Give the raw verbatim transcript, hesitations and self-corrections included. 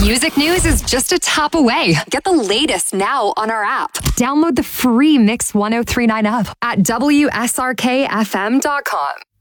Music news is just a tap away. Get the latest now on our app. Download the free Mix ten thirty-nine app at W S R K F M dot com.